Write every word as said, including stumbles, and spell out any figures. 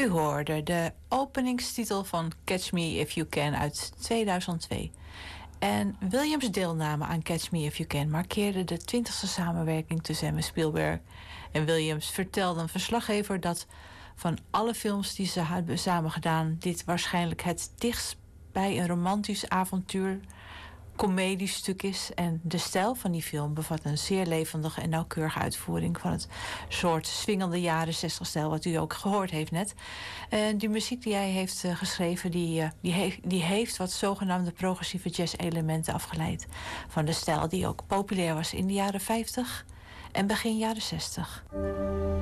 U hoorde de openingstitel van Catch Me If You Can uit tweeduizend twee. En Williams' deelname aan Catch Me If You Can markeerde de twintigste samenwerking tussen hem en Spielberg. En Williams vertelde een verslaggever dat van alle films die ze hadden samen gedaan, dit waarschijnlijk het dichtst bij een romantisch avontuur comediestuk is. En de stijl van die film bevat een zeer levendige en nauwkeurige uitvoering van het soort swingende jaren zestig stijl wat u ook gehoord heeft net. En die muziek die hij heeft uh, geschreven, die, uh, die, heeft, die heeft wat zogenaamde progressieve jazz elementen afgeleid van de stijl die ook populair was in de jaren vijftig en begin jaren zestig.